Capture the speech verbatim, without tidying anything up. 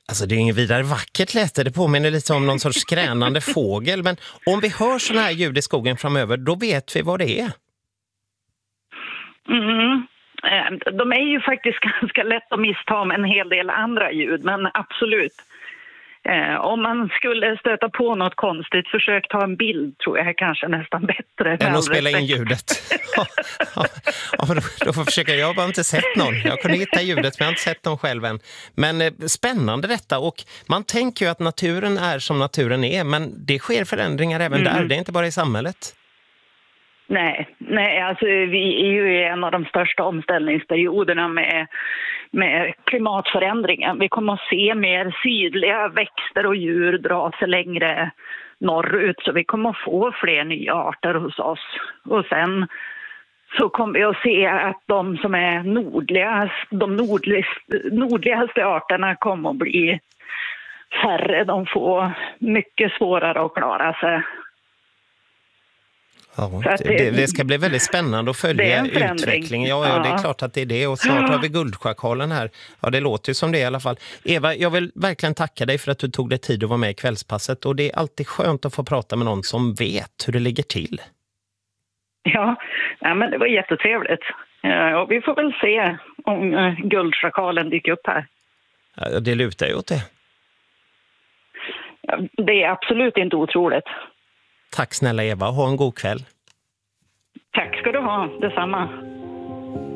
Alltså det är inget vidare vackert lät det. Det påminner lite om någon sorts skränande fågel. Men om vi hör sådana här ljud i skogen framöver, då vet vi vad det är. Mm. De är ju faktiskt ganska lätt att missta med en hel del andra ljud, men absolut. Eh, om man skulle stöta på något konstigt, försök ta en bild, tror jag kanske nästan bättre. Än att spela in ljudet. ja, ja, ja, då, då får jag försöka. Jag har bara inte sett någon. Jag kunde hitta ljudet, men jag har inte sett någon själv än. Men eh, spännande detta. Och man tänker ju att naturen är som naturen är, men det sker förändringar även mm. där. Det är inte bara i samhället. Nej, nej, alltså vi är ju i en av de största omställningsperioderna med, med klimatförändringen. Vi kommer att se mer sydliga växter och djur dra sig längre norrut, så vi kommer att få fler nya arter hos oss. Och sen så kommer vi att se att de som är nordliga, de nordligaste, nordligaste arterna kommer att bli färre. De får mycket svårare att klara sig. Ja, det, det ska bli väldigt spännande att följa utvecklingen. Ja, ja, ja, det är klart att det är det. Och snart har vi guldschakalen här. Ja, det låter ju som det i alla fall. Eva, jag vill verkligen tacka dig för att du tog dig tid att vara med i Kvällspasset. Och det är alltid skönt att få prata med någon som vet hur det ligger till. Ja, ja men det var jättetrevligt. Ja, och vi får väl se om uh, guldschakalen dyker upp här. Ja, det lutar ju åt det. Ja, det är absolut inte otroligt. Tack snälla Eva, ha en god kväll. Tack ska du ha, detsamma.